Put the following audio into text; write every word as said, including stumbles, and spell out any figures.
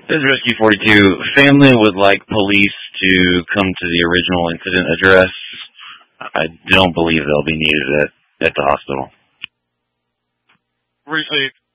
This is Rescue forty-two. Family would like police to come to the original incident address. I don't believe they'll be needed at, at the hospital. Received.